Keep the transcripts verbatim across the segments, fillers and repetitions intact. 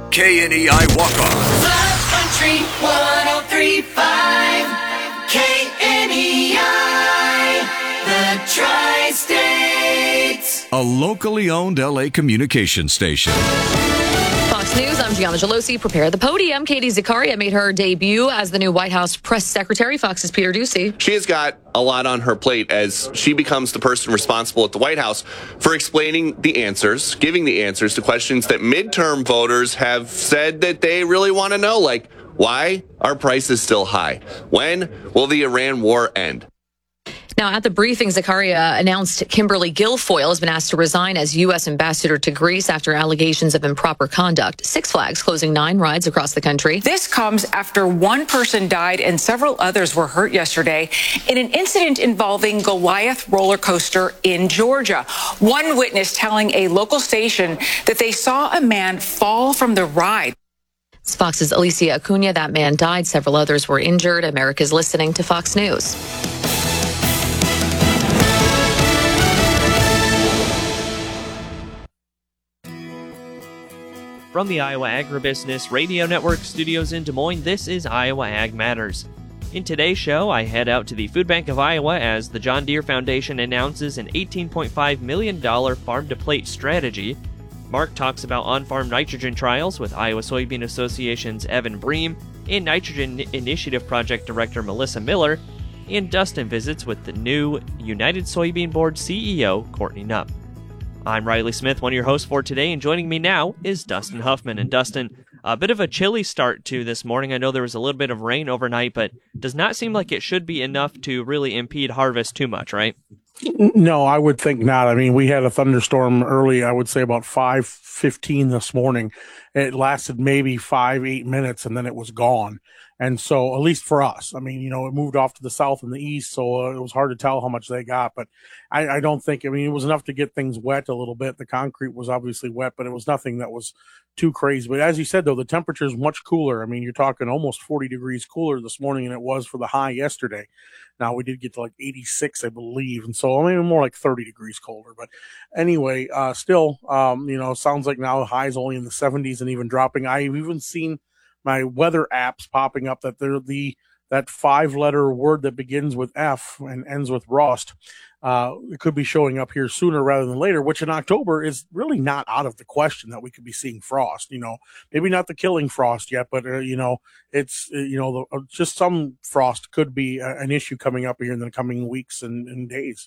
K N E I walk-ons. Love Country one oh three point five, K N E I, the Tri-States. A locally owned L A communication station. Fox News, I'm Gianna Gelosi. Prepare the podium. Katie Zakaria made her debut as the new White House press secretary. Fox's Peter Ducey. She has got a lot on her plate as she becomes the person responsible at the White House for explaining the answers, giving the answers to questions that midterm voters have said that they really want to know, like, why are prices still high? When will the Iran war end? Now, at the briefing, Zakaria announced Kimberly Guilfoyle has been asked to resign as U S ambassador to Greece after allegations of improper conduct. Six Flags closing nine rides across the country. This comes after one person died and several others were hurt yesterday in an incident involving Goliath roller coaster in Georgia. One witness telling a local station that they saw a man fall from the ride. It's Fox's Alicia Acuna. That man died. Several others were injured. America's listening to Fox News. From the Iowa Agribusiness Radio Network studios in Des Moines, this is Iowa Ag Matters. In today's show, I head out to the Food Bank of Iowa as the John Deere Foundation announces an eighteen point five million dollars farm-to-plate strategy. Mark talks about on-farm nitrogen trials with Iowa Soybean Association's Evan Bream and Nitrogen Initiative Project Director Melissa Miller, and Dustin visits with the new United Soybean Board C E O, Courtney Knupp. I'm Riley Smith, one of your hosts for today, and joining me now is Dustin Huffman. And Dustin, a bit of a chilly start to this morning. I know there was a little bit of rain overnight, but does not seem like it should be enough to really impede harvest too much, right? No, I would think not. I mean, we had a thunderstorm early, I would say about five fifteen this morning. It lasted maybe five, eight minutes, and then it was gone. And so, at least for us, I mean, you know, it moved off to the south and the east, so uh, it was hard to tell how much they got. But I, I don't think, I mean, it was enough to get things wet a little bit. The concrete was obviously wet, but it was nothing that was too crazy. But as you said, though, the temperature is much cooler. I mean, you're talking almost forty degrees cooler this morning than it was for the high yesterday. Now, we did get to like eighty-six, I believe. And so, I mean, more like thirty degrees colder. But anyway, uh, still, um, you know, sounds like now the high is only in the seventies and even dropping. I've even seen my weather apps popping up that they're the that five letter word that begins with F and ends with Rost. Uh, it could be showing up here sooner rather than later, which in October is really not out of the question that we could be seeing frost. You know, maybe not the killing frost yet, but uh, you know, it's uh, you know, the, uh, just some frost could be a, an issue coming up here in the coming weeks and, and days.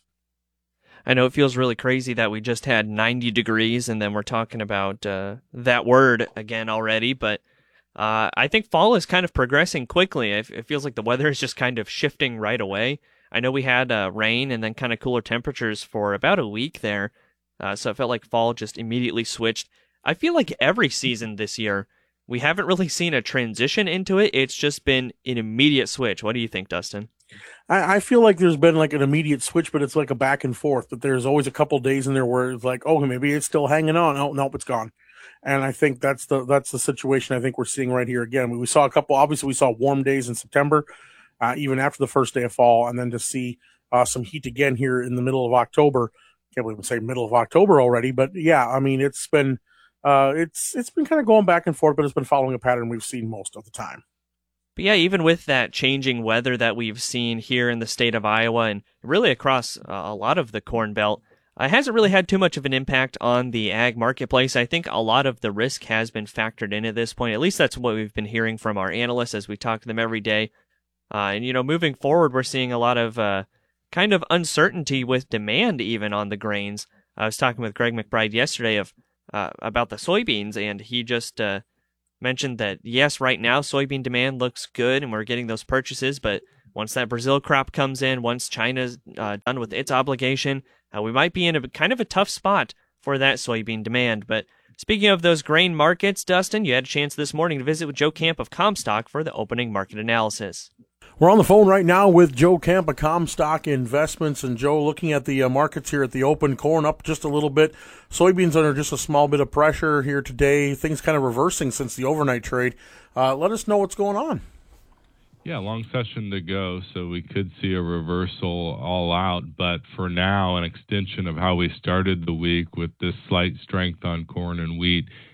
I know it feels really crazy that we just had ninety degrees and then we're talking about uh, that word again already, but Uh, I think fall is kind of progressing quickly. It, it feels like the weather is just kind of shifting right away. I know we had uh, rain and then kind of cooler temperatures for about a week there, uh, so it felt like fall just immediately switched. I feel like every season this year, we haven't really seen a transition into it. It's just been an immediate switch. What do you think, Dustin? I, I feel like there's been like an immediate switch, but it's like a back and forth. That there's always a couple days in there where it's like, oh, maybe it's still hanging on. Oh, nope, it's gone. And I think that's the that's the situation I think we're seeing right here again. We, we saw a couple, obviously we saw warm days in September, uh, even after the first day of fall, and then to see uh, some heat again here in the middle of October. Can't believe we say middle of October already, but yeah, I mean it's been uh, it's it's been kind of going back and forth, but it's been following a pattern we've seen most of the time. But yeah, even with that changing weather that we've seen here in the state of Iowa and really across uh, a lot of the Corn Belt, it uh, hasn't really had too much of an impact on the ag marketplace. I think a lot of the risk has been factored in at this point. At least that's what we've been hearing from our analysts as we talk to them every day. Uh, and, you know, moving forward, we're seeing a lot of uh, kind of uncertainty with demand even on the grains. I was talking with Greg McBride yesterday of uh, about the soybeans, and he just uh, mentioned that, yes, right now soybean demand looks good and we're getting those purchases, but once that Brazil crop comes in, once China's uh, done with its obligation, Uh, we might be in a kind of a tough spot for that soybean demand. But speaking of those grain markets, Dustin, you had a chance this morning to visit with Joe Camp of Comstock for the opening market analysis. We're on the phone right now with Joe Camp of Comstock Investments. And Joe, looking at the uh, markets here at the open, corn up just a little bit. Soybeans under just a small bit of pressure here today. Things kind of reversing since the overnight trade. Uh, let us know what's going on. Yeah, long session to go, so we could see a reversal all out. But for now, an extension of how we started the week with this slight strength on corn and wheat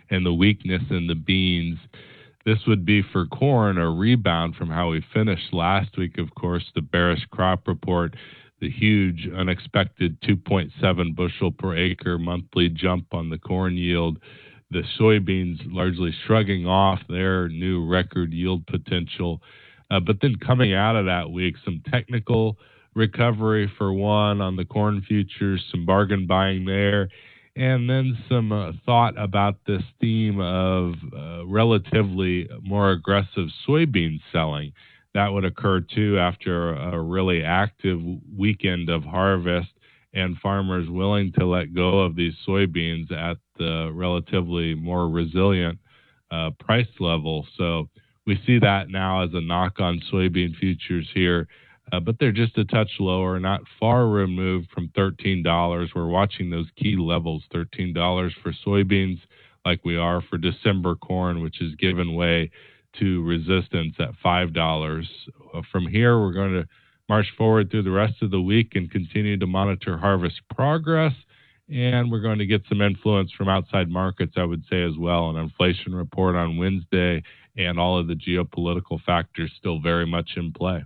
and the weakness in the beans. This would be for corn a rebound from how we finished last week, of course, the bearish crop report, the huge unexpected two point seven bushel per acre monthly jump on the corn yield, the soybeans largely shrugging off their new record yield potential. Uh, but then coming out of that week, some technical recovery for one on the corn futures, some bargain buying there, and then some uh, thought about this theme of uh, relatively more aggressive soybean selling. That would occur too after a really active weekend of harvest and farmers willing to let go of these soybeans at the relatively more resilient uh, price level. So we see that now as a knock on soybean futures here. Uh, but they're just a touch lower, not far removed from thirteen dollars. We're watching those key levels, thirteen dollars for soybeans, like we are for December corn, which has given way to resistance at five dollars. Uh, from here, we're going to march forward through the rest of the week and continue to monitor harvest progress. And we're going to get some influence from outside markets, I would say, as well. An inflation report on Wednesday and all of the geopolitical factors still very much in play.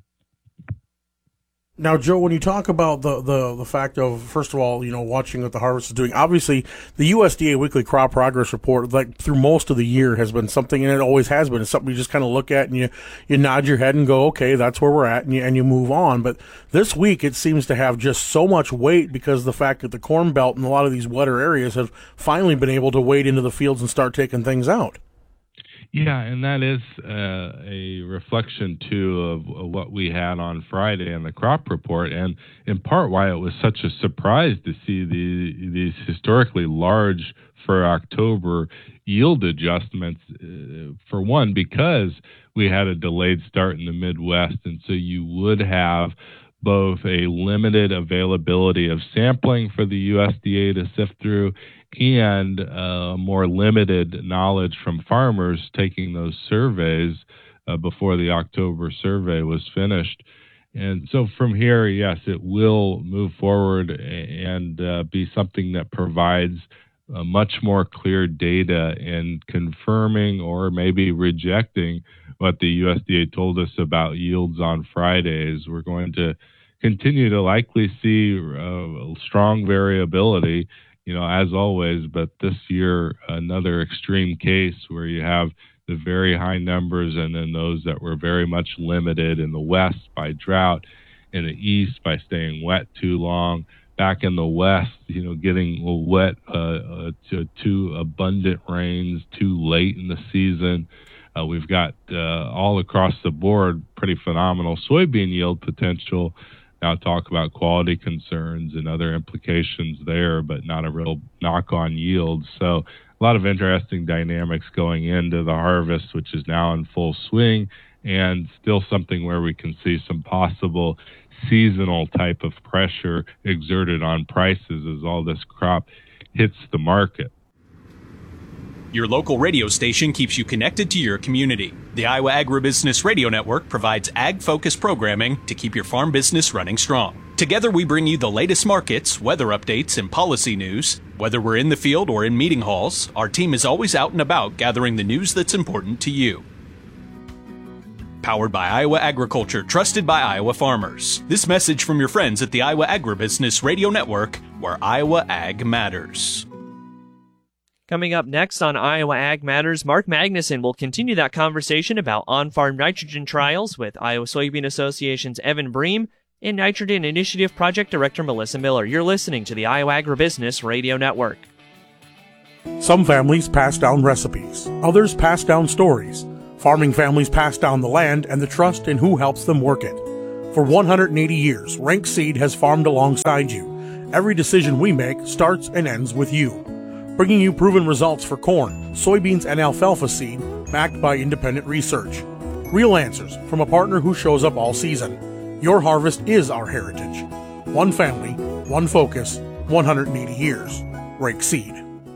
Now, Joe, when you talk about the, the, the fact of, first of all, you know, watching what the harvest is doing, obviously the U S D A weekly crop progress report, like through most of the year, has been something, and it always has been. It's something you just kind of look at and you, you nod your head and go, okay, that's where we're at, and you, and you move on. But this week it seems to have just so much weight because of the fact that the Corn Belt and a lot of these wetter areas have finally been able to wade into the fields and start taking things out. Yeah, and that is uh, a reflection, too, of, of what we had on Friday in the crop report, and in part why it was such a surprise to see the, these historically large for October yield adjustments, uh, for one, because we had a delayed start in the Midwest, and so you would have both a limited availability of sampling for the U S D A to sift through and uh, more limited knowledge from farmers taking those surveys uh, before the October survey was finished. And so from here, yes, it will move forward and uh, be something that provides uh, much more clear data in confirming or maybe rejecting what the U S D A told us about yields on Fridays. We're going to continue to likely see uh, strong variability, you know, as always, but this year, another extreme case where you have the very high numbers and then those that were very much limited in the West by drought, in the East by staying wet too long, back in the West, you know, getting wet uh, uh, to too abundant rains too late in the season. Uh, we've got uh, all across the board pretty phenomenal soybean yield potential. Now talk about quality concerns and other implications there, but not a real knock-on yield. So a lot of interesting dynamics going into the harvest, which is now in full swing, and still something where we can see some possible seasonal type of pressure exerted on prices as all this crop hits the market. Your local radio station keeps you connected to your community. The Iowa Agribusiness Radio Network provides ag-focused programming to keep your farm business running strong. Together, we bring you the latest markets, weather updates, and policy news. Whether we're in the field or in meeting halls, our team is always out and about gathering the news that's important to you. Powered by Iowa Agriculture, trusted by Iowa farmers. This message from your friends at the Iowa Agribusiness Radio Network, where Iowa Ag matters. Coming up next on Iowa Ag Matters, Mark Magnuson will continue that conversation about on-farm nitrogen trials with Iowa Soybean Association's Evan Bream and Nitrogen Initiative Project Director Melissa Miller. You're listening to the Iowa Agribusiness Radio Network. Some families pass down recipes. Others pass down stories. Farming families pass down the land and the trust in who helps them work it. For one hundred eighty years, Rank Seed has farmed alongside you. Every decision we make starts and ends with you. Bringing you proven results for corn, soybeans, and alfalfa seed backed by independent research. Real answers from a partner who shows up all season. Your harvest is our heritage. One family, one focus, one hundred eighty years. Rank Seed.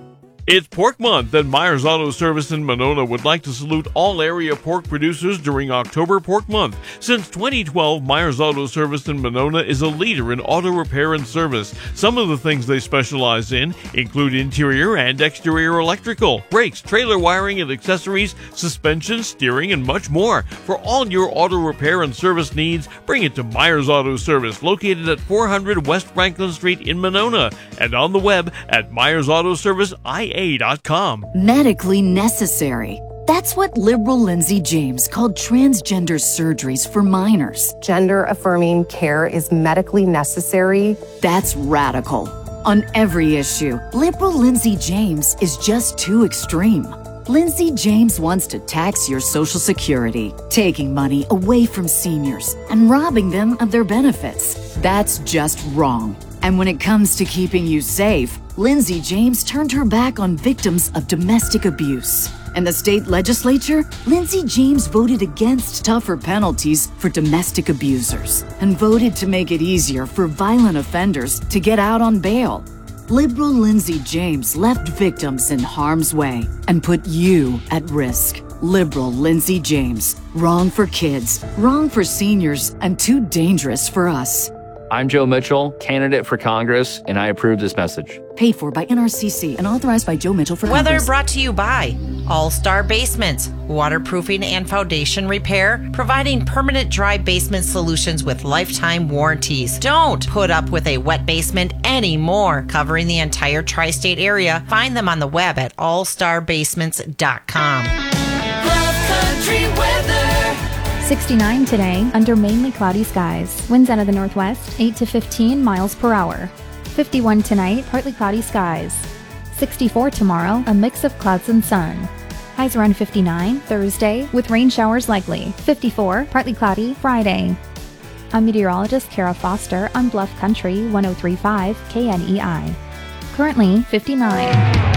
It's Pork Month, and Myers Auto Service in Monona would like to salute all area pork producers during October Pork Month. Since twenty twelve, Myers Auto Service in Monona is a leader in auto repair and service. Some of the things they specialize in include interior and exterior electrical, brakes, trailer wiring and accessories, suspension, steering, and much more. For all your auto repair and service needs, bring it to Myers Auto Service, located at four hundred West Franklin Street in Monona, and on the web at myers auto service I A dot com. Medically necessary. That's what liberal Lindsay James called transgender surgeries for minors. Gender-affirming care is medically necessary. That's radical. On every issue, liberal Lindsay James is just too extreme. Lindsay James wants to tax your Social Security, taking money away from seniors and robbing them of their benefits. That's just wrong. And when it comes to keeping you safe, Lindsay James turned her back on victims of domestic abuse. In the state legislature, Lindsay James voted against tougher penalties for domestic abusers and voted to make it easier for violent offenders to get out on bail. Liberal Lindsay James left victims in harm's way and put you at risk. Liberal Lindsay James. Wrong for kids, wrong for seniors, and too dangerous for us. I'm Joe Mitchell, candidate for Congress, and I approve this message. Paid for by N R C C and authorized by Joe Mitchell for Weather Congress. brought to you by All-Star Basements, waterproofing and foundation repair, providing permanent dry basement solutions with lifetime warranties. Don't put up with a wet basement anymore. Covering the entire tri-state area. Find them on the web at all star basements dot com. Love Country weather. sixty-nine today, under mainly cloudy skies. Winds out of the northwest, eight to fifteen miles per hour. fifty-one tonight, partly cloudy skies. sixty-four tomorrow, a mix of clouds and sun. Highs around fifty-nine, Thursday, with rain showers likely. fifty-four, partly cloudy, Friday. I'm meteorologist Kara Foster on Bluff Country one oh three point five K N E I. Currently, fifty-nine.